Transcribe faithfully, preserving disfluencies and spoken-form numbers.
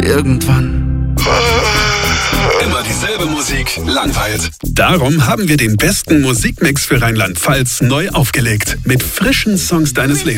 irgendwann. Immer dieselbe Musik, langweilt. Darum haben wir den besten Musikmix für Rheinland-Pfalz neu aufgelegt. Mit frischen Songs deines Lebens.